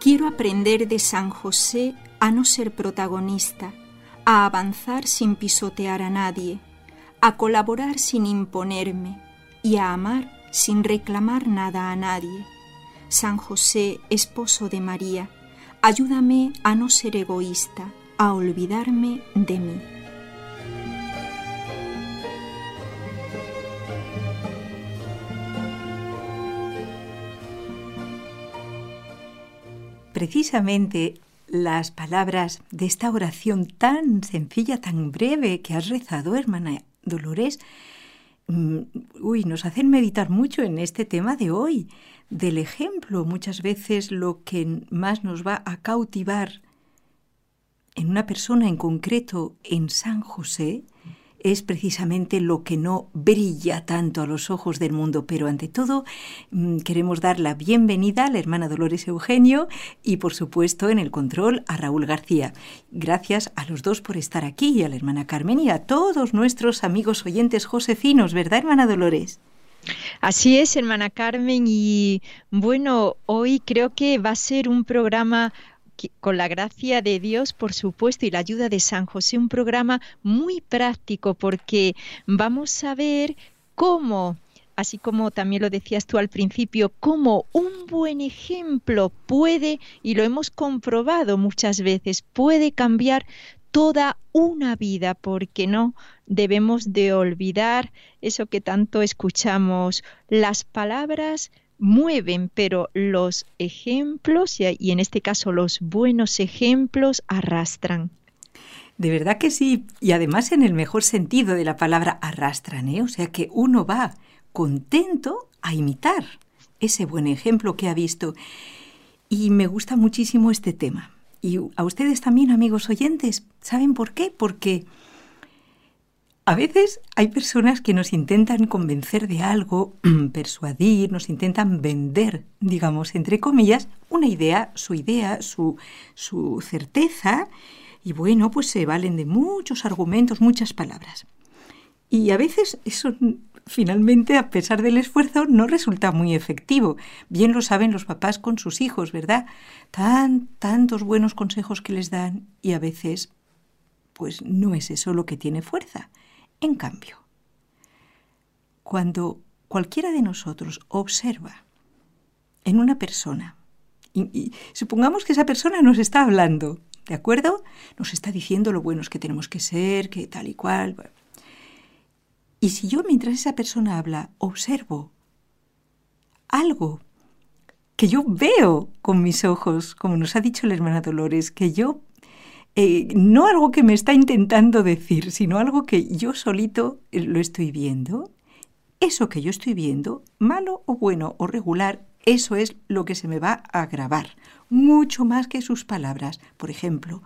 Quiero aprender de San José a no ser protagonista, a avanzar sin pisotear a nadie, a colaborar sin imponerme y a amar sin reclamar nada a nadie. San José, esposo de María, ayúdame a no ser egoísta, a olvidarme de mí. Precisamente las palabras de esta oración tan sencilla, tan breve que has rezado, hermana Dolores, nos hacen meditar mucho en este tema de hoy, del ejemplo. Muchas veces lo que más nos va a cautivar en una persona en concreto, en San José, es precisamente lo que no brilla tanto a los ojos del mundo. Pero ante todo queremos dar la bienvenida a la hermana Dolores Eugenio y por supuesto en el control a Raúl García. Gracias a los dos por estar aquí y a la hermana Carmen y a todos nuestros amigos oyentes josefinos, ¿verdad, hermana Dolores? Así es, hermana Carmen, y bueno, hoy creo que va a ser un programa con la gracia de Dios, por supuesto, y la ayuda de San José, un programa muy práctico, porque vamos a ver cómo, así como también lo decías tú al principio, cómo un buen ejemplo puede, y lo hemos comprobado muchas veces, puede cambiar toda una vida, porque no debemos de olvidar eso que tanto escuchamos, las palabras mueven, pero los ejemplos, y en este caso los buenos ejemplos, arrastran. De verdad que sí, y además en el mejor sentido de la palabra arrastran, ¿eh? O sea que uno va contento a imitar ese buen ejemplo que ha visto. Y me gusta muchísimo este tema. Y a ustedes también, amigos oyentes, ¿saben por qué? Porque a veces hay personas que nos intentan convencer de algo, persuadir, nos intentan vender, digamos, entre comillas, una idea, su certeza, y bueno, pues se valen de muchos argumentos, muchas palabras. Y a veces eso finalmente, a pesar del esfuerzo, no resulta muy efectivo. Bien lo saben los papás con sus hijos, ¿verdad? Tantos buenos consejos que les dan y a veces, pues no es eso lo que tiene fuerza. En cambio, cuando cualquiera de nosotros observa en una persona, y supongamos que esa persona nos está hablando, ¿de acuerdo? Nos está diciendo lo buenos que tenemos que ser, que tal y cual. Bueno. Y si yo, mientras esa persona habla, observo algo que yo veo con mis ojos, como nos ha dicho la hermana Dolores, que yo no algo que me está intentando decir, sino algo que yo solito lo estoy viendo. Eso que yo estoy viendo, malo o bueno o regular, eso es lo que se me va a grabar, mucho más que sus palabras. Por ejemplo,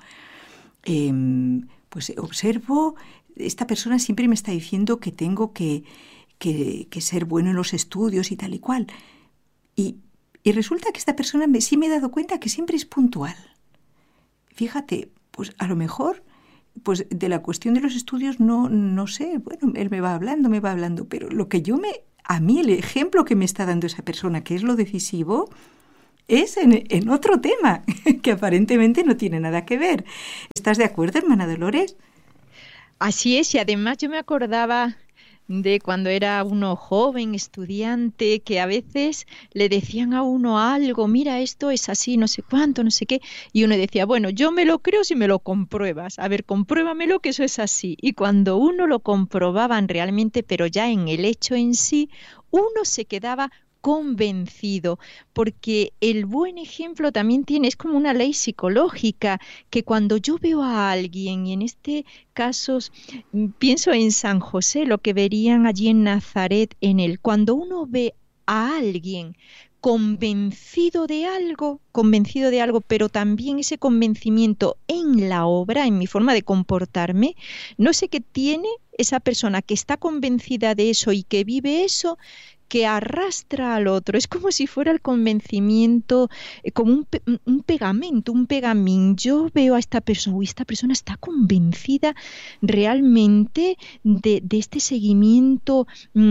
pues observo, esta persona siempre me está diciendo que tengo que ser bueno en los estudios y tal y cual. Y resulta que esta persona sí me he dado cuenta que siempre es puntual. Fíjate, pues a lo mejor pues de la cuestión de los estudios no sé, bueno, él me va hablando, pero lo que a mí el ejemplo que me está dando esa persona, que es lo decisivo, es en otro tema, que aparentemente no tiene nada que ver. ¿Estás de acuerdo, hermana Dolores? Así es, y además yo me acordaba de cuando era uno joven, estudiante, que a veces le decían a uno algo, mira, esto es así, no sé cuánto, no sé qué, y uno decía, bueno, yo me lo creo si me lo compruebas, a ver, compruébamelo que eso es así. Y cuando uno lo comprobaban realmente, pero ya en el hecho en sí, uno se quedaba convencido, porque el buen ejemplo también es como una ley psicológica, que cuando yo veo a alguien, y en este caso pienso en San José, lo que verían allí en Nazaret, cuando uno ve a alguien convencido de algo, pero también ese convencimiento en la obra, en mi forma de comportarme, no sé qué tiene esa persona que está convencida de eso y que vive eso, que arrastra al otro. Es como si fuera el convencimiento, como un pegamento, un pegamín. Yo veo a esta persona, uy, esta persona está convencida realmente de este seguimiento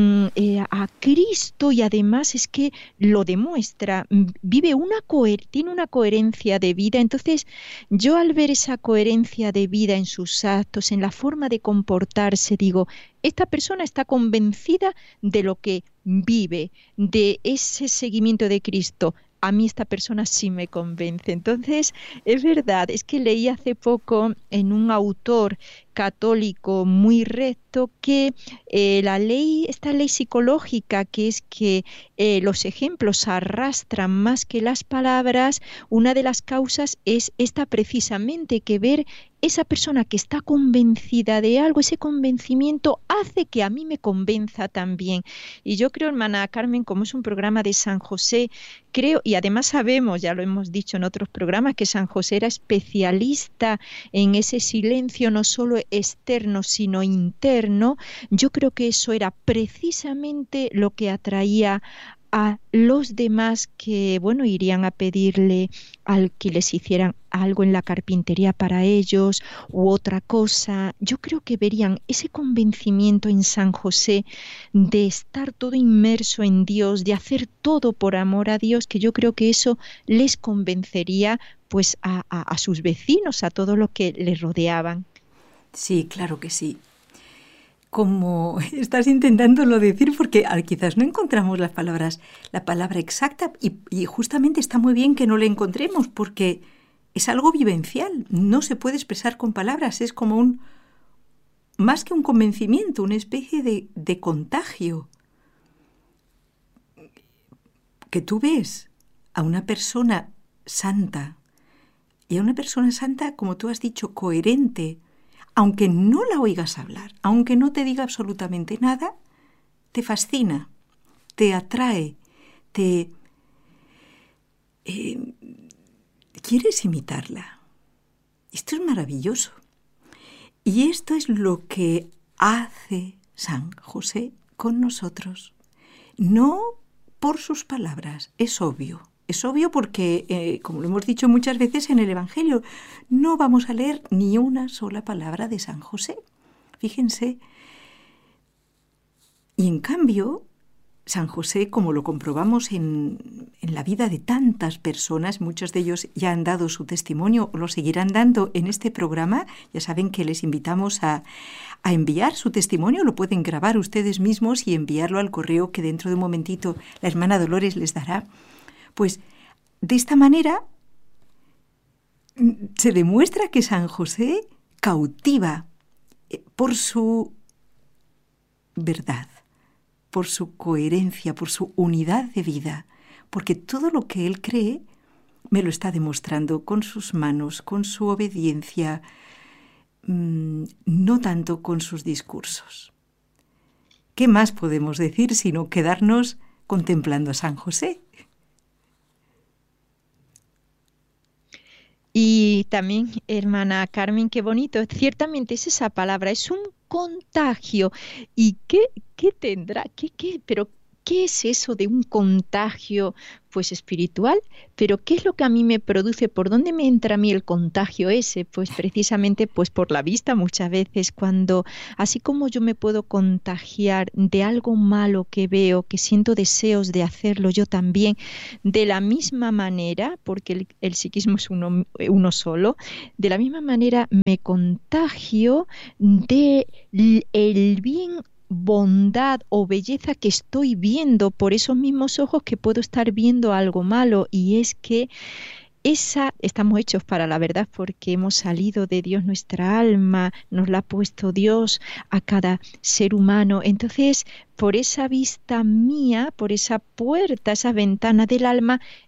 a Cristo, y además es que lo demuestra, vive tiene una coherencia de vida. Entonces, yo al ver esa coherencia de vida en sus actos, en la forma de comportarse, digo, esta persona está convencida de lo que vive, de ese seguimiento de Cristo. A mí esta persona sí me convence. Entonces, es verdad, es que leí hace poco en un autor católico muy recto que esta ley psicológica, que es que los ejemplos arrastran más que las palabras, una de las causas es esta precisamente, que ver esa persona que está convencida de algo, ese convencimiento hace que a mí me convenza también. Y yo creo, hermana Carmen, como es un programa de San José, creo, y además sabemos, ya lo hemos dicho en otros programas, que San José era especialista en ese silencio, no solo externo, sino interno. Yo creo que eso era precisamente lo que atraía a los demás, que, bueno, irían a pedirle al que les hicieran algo en la carpintería para ellos u otra cosa. Yo creo que verían ese convencimiento en San José de estar todo inmerso en Dios, de hacer todo por amor a Dios, que yo creo que eso les convencería pues a sus vecinos, a todo lo que les rodeaban. Sí, claro que sí. Como estás intentándolo decir, porque quizás no encontramos la palabra exacta, y justamente está muy bien que no la encontremos, porque es algo vivencial, no se puede expresar con palabras, es como más que un convencimiento, una especie de contagio. Que tú ves a una persona santa, y a una persona santa, como tú has dicho, coherente, aunque no la oigas hablar, aunque no te diga absolutamente nada, te fascina, te atrae, quieres imitarla. Esto es maravilloso. Y esto es lo que hace San José con nosotros. No por sus palabras, es obvio. Es obvio porque, como lo hemos dicho muchas veces en el Evangelio, no vamos a leer ni una sola palabra de San José. Fíjense. Y en cambio, San José, como lo comprobamos en la vida de tantas personas, muchos de ellos ya han dado su testimonio o lo seguirán dando en este programa. Ya saben que les invitamos a enviar su testimonio, lo pueden grabar ustedes mismos y enviarlo al correo que dentro de un momentito la hermana Dolores les dará. Pues de esta manera se demuestra que San José cautiva por su verdad, por su coherencia, por su unidad de vida, porque todo lo que él cree me lo está demostrando con sus manos, con su obediencia, no tanto con sus discursos. ¿Qué más podemos decir sino quedarnos contemplando a San José? Y también, hermana Carmen, qué bonito, ciertamente es esa palabra, es un contagio. ¿Y qué tendrá? Pero ¿qué es eso de un contagio pues espiritual? Pero ¿qué es lo que a mí me produce? ¿Por dónde me entra a mí el contagio ese? Pues precisamente pues por la vista muchas veces, cuando así como yo me puedo contagiar de algo malo que veo, que siento deseos de hacerlo yo también, de la misma manera, porque el psiquismo es uno solo, de la misma manera me contagio de el bien, bondad o belleza que estoy viendo por esos mismos ojos, que puedo estar viendo algo malo. Y es que estamos hechos para la verdad, porque hemos salido de Dios, nuestra alma nos la ha puesto Dios a cada ser humano. Entonces, por esa vista mía, por esa puerta, esa ventana del alma,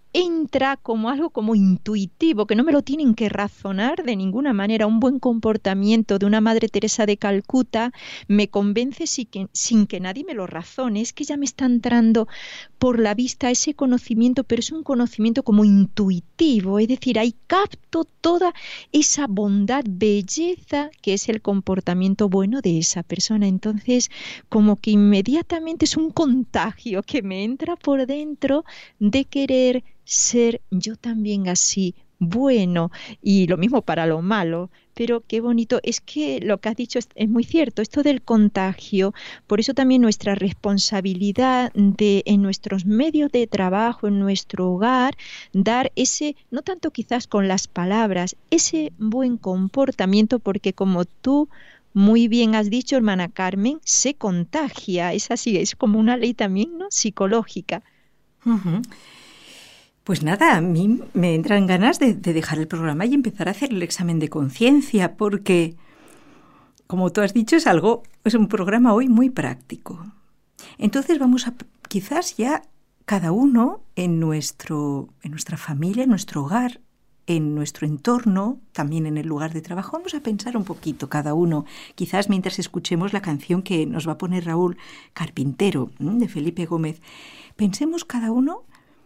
entra como algo como intuitivo, que no me lo tienen que razonar de ninguna manera. Un buen comportamiento de una Madre Teresa de Calcuta me convence sin que nadie me lo razone. Es que ya me está entrando por la vista ese conocimiento, pero es un conocimiento como intuitivo, es decir, ahí capto toda esa bondad, belleza que es el comportamiento bueno de esa persona. Entonces, como que inmediatamente es un contagio que me entra por dentro de querer ser yo también así bueno, y lo mismo para lo malo. Pero qué bonito, es que lo que has dicho es muy cierto, esto del contagio. Por eso también nuestra responsabilidad de en nuestros medios de trabajo, en nuestro hogar, dar ese, no tanto quizás con las palabras, ese buen comportamiento, porque como tú muy bien has dicho, hermana Carmen, se contagia. Es así, es como una ley también, ¿no?, psicológica. Uh-huh. Pues nada, a mí me entran ganas de dejar el programa y empezar a hacer el examen de conciencia, porque, como tú has dicho, es un programa hoy muy práctico. Entonces vamos a, quizás ya cada uno en nuestra familia, en nuestro hogar, en nuestro entorno, también en el lugar de trabajo, vamos a pensar un poquito cada uno, quizás mientras escuchemos la canción que nos va a poner Raúl Carpintero, de Felipe Gómez. Pensemos cada uno,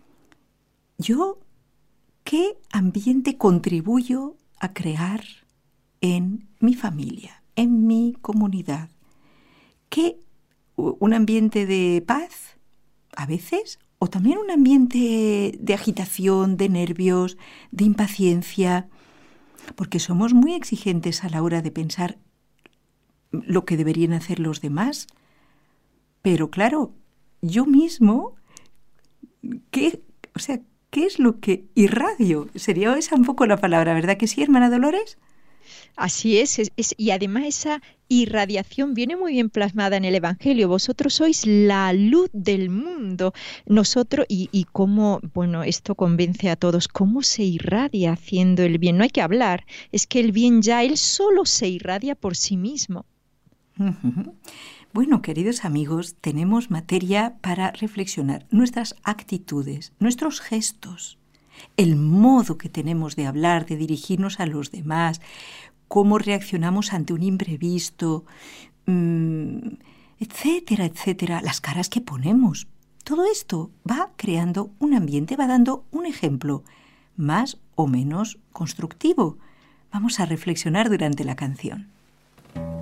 yo, ¿qué ambiente contribuyo a crear en mi familia, en mi comunidad? ¿Qué, un ambiente de paz a veces? ¿O también un ambiente de agitación, de nervios, de impaciencia? Porque somos muy exigentes a la hora de pensar lo que deberían hacer los demás. Pero claro, yo mismo, ¿qué es lo que irradio? Sería esa un poco la palabra, ¿verdad que sí, hermana Dolores? Así es, y además esa irradiación viene muy bien plasmada en el Evangelio. Vosotros sois la luz del mundo. Nosotros, y cómo, bueno, esto convence a todos, cómo se irradia haciendo el bien. No hay que hablar, es que el bien ya, él solo se irradia por sí mismo. Uh-huh. Bueno, queridos amigos, tenemos materia para reflexionar. Nuestras actitudes, nuestros gestos, el modo que tenemos de hablar, de dirigirnos a los demás, cómo reaccionamos ante un imprevisto, etcétera, etcétera, las caras que ponemos. Todo esto va creando un ambiente, va dando un ejemplo más o menos constructivo. Vamos a reflexionar durante la canción.